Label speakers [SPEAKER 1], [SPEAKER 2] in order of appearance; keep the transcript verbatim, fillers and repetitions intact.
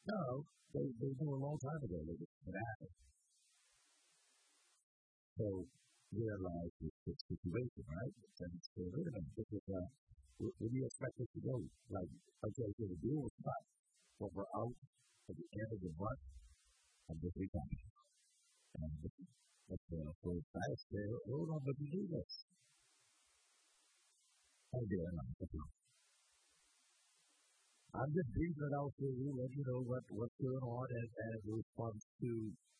[SPEAKER 1] No, they, they knew a long time ago that it would happen. So realize this, this situation, right? And so, wait a minute, this is, uh, where, where do you expect us to go? Like, okay, so the deal was cut, but we're out at the end of the month of this weekend. And this is, that's uh, so excited. Say, hold on, but you do this. I did, I'm not I'm just briefing it out for you, let you know what, what's going on as, as a response to